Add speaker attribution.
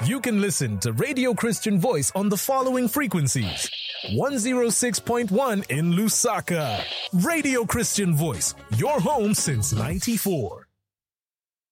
Speaker 1: You can listen to Radio Christian Voice on the following frequencies. 106.1 in Lusaka. Radio Christian Voice, your home since 94.